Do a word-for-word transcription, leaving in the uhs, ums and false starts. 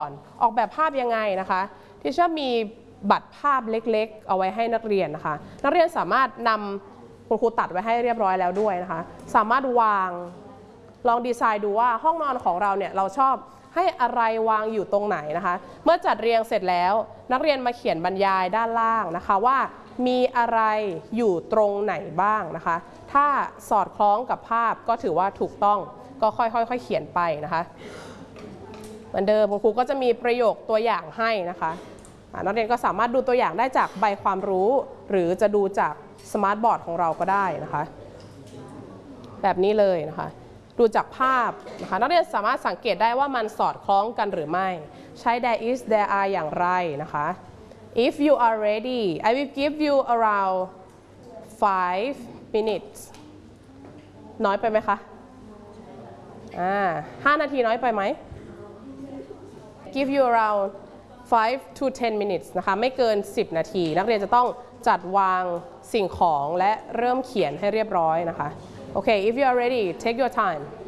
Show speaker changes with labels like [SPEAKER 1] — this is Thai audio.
[SPEAKER 1] ออกแบบภาพยังไงนะคะที่จะมีบัตรภาพเล็กๆเอาไว้ให้นักเรียนนะคะนักเรียนสามารถนำคุณครูตัดไว้ให้เรียบร้อยแล้วด้วยนะคะสามารถวางลองดีไซน์ดูว่าห้องนอนของเราเนี่ยเราชอบให้อะไรวางอยู่ตรงไหนนะคะเมื่อจัดเรียงเสร็จแล้วนักเรียนมาเขียนบรรยายด้านล่างนะคะว่ามีอะไรอยู่ตรงไหนบ้างนะคะถ้าสอดคล้องกับภาพก็ถือว่าถูกต้องก็ค่อยๆเขียนไปนะคะเหมือนเดิมคุณครูก็จะมีประโยคตัวอย่างให้นะคะนักเรียนก็สามารถดูตัวอย่างได้จากใบความรู้หรือจะดูจากสมาร์ทบอร์ดของเราก็ได้นะคะแบบนี้เลยนะคะดูจากภาพนะคะนักเรียนสามารถสังเกตได้ว่ามันสอดคล้องกันหรือไม่ใช้ there is there are อย่างไรนะคะ if you are ready I will give you around five minutes น้อยไปไหมคะอ่าห้านาทีน้อยไปไหม give you around five to ten minutes นะคะไม่เกินสิบนาทีนักเรียนจะต้องจัดวางสิ่งของและเริ่มเขียนให้เรียบร้อยนะคะโอเค if you are ready take your time